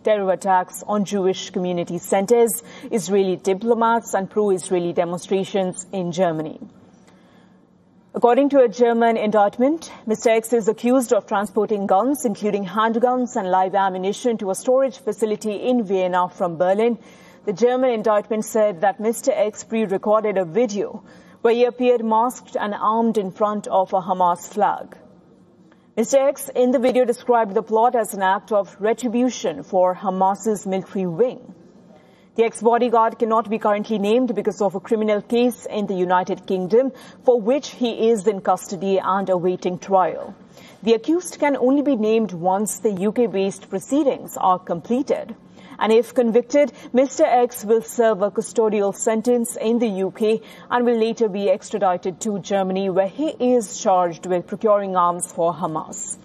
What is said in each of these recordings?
terror attacks on Jewish community centers, Israeli diplomats and pro-Israeli demonstrations in Germany. According to a German indictment, Mr. X is accused of transporting guns, including handguns and live ammunition, to a storage facility in Vienna from Berlin. The German indictment said that Mr. X pre-recorded a video where he appeared masked and armed in front of a Hamas flag. Mr. X in the video described the plot as an act of retribution for Hamas's military wing. The ex-bodyguard cannot be currently named because of a criminal case in the United Kingdom for which he is in custody and awaiting trial. The accused can only be named once the UK-based proceedings are completed. And if convicted, Mr. X will serve a custodial sentence in the UK and will later be extradited to Germany, where he is charged with procuring arms for Hamas.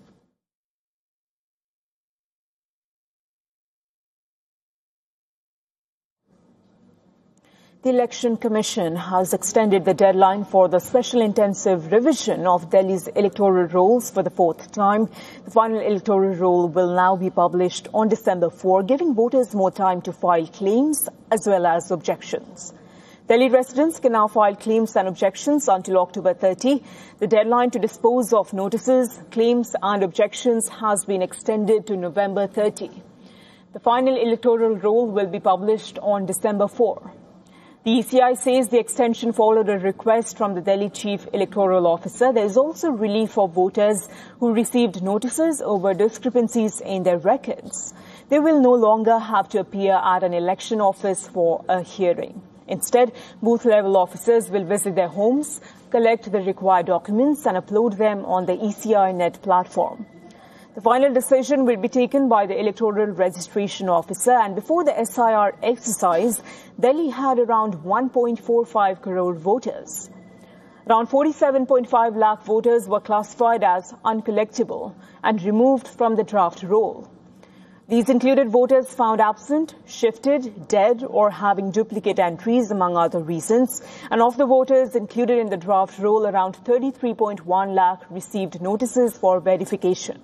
The Election Commission has extended the deadline for the special intensive revision of Delhi's electoral rolls for the fourth time. The final electoral roll will now be published on December 4, giving voters more time to file claims as well as objections. Delhi residents can now file claims and objections until October 30. The deadline to dispose of notices, claims and objections has been extended to November 30. The final electoral roll will be published on December 4. The ECI says the extension followed a request from the Delhi Chief Electoral Officer. There is also relief for voters who received notices over discrepancies in their records. They will no longer have to appear at an election office for a hearing. Instead, booth-level officers will visit their homes, collect the required documents and upload them on the ECI Net platform. The final decision will be taken by the Electoral Registration Officer, and before the SIR exercise, Delhi had around 1.45 crore voters. Around 47.5 lakh voters were classified as uncollectible and removed from the draft roll. These included voters found absent, shifted, dead or having duplicate entries, among other reasons. And of the voters included in the draft roll, around 33.1 lakh received notices for verification.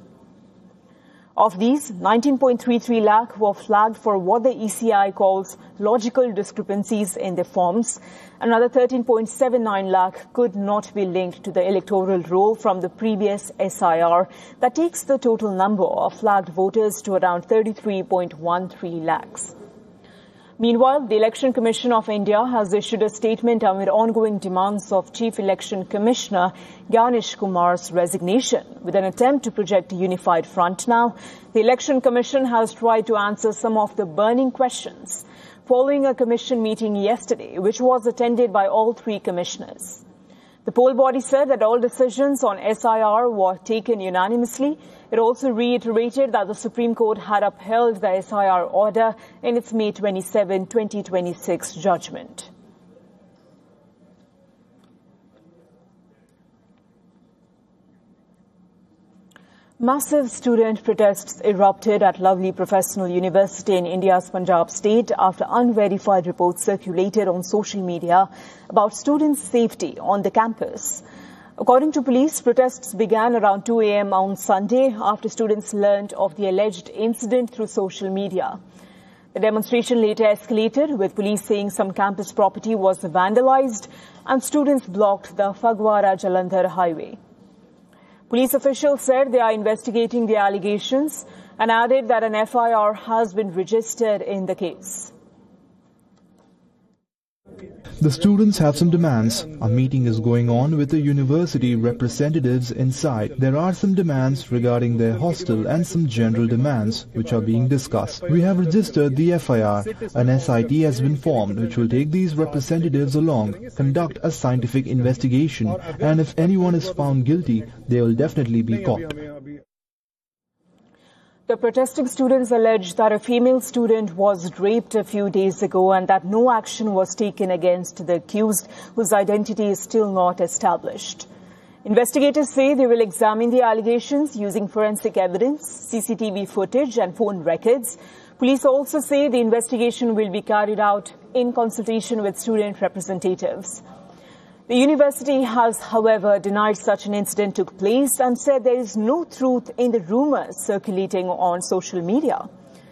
Of these, 19.33 lakh were flagged for what the ECI calls logical discrepancies in their forms. Another 13.79 lakh could not be linked to the electoral roll from the previous SIR. That takes the total number of flagged voters to around 33.13 lakhs. Meanwhile, the Election Commission of India has issued a statement amid ongoing demands of Chief Election Commissioner Gyanesh Kumar's resignation. With an attempt to project a unified front now, the Election Commission has tried to answer some of the burning questions following a commission meeting yesterday, which was attended by all three commissioners. The poll body said that all decisions on SIR were taken unanimously. It also reiterated that the Supreme Court had upheld the SIR order in its May 27, 2026 judgment. Massive student protests erupted at Lovely Professional University in India's Punjab state after unverified reports circulated on social media about students' safety on the campus. According to police, protests began around 2 a.m. on Sunday after students learned of the alleged incident through social media. The demonstration later escalated, with police saying some campus property was vandalized and students blocked the Phagwara-Jalandhar highway. Police officials said they are investigating the allegations and added that an FIR has been registered in the case. The students have some demands. A meeting is going on with the university representatives inside. There are some demands regarding their hostel and some general demands which are being discussed. We have registered the FIR. An SIT has been formed which will take these representatives along, conduct a scientific investigation, and if anyone is found guilty, they will definitely be caught. The protesting students alleged that a female student was raped a few days ago and that no action was taken against the accused, whose identity is still not established. Investigators say they will examine the allegations using forensic evidence, CCTV footage and phone records. Police also say the investigation will be carried out in consultation with student representatives. The university has, however, denied such an incident took place and said there is no truth in the rumors circulating on social media.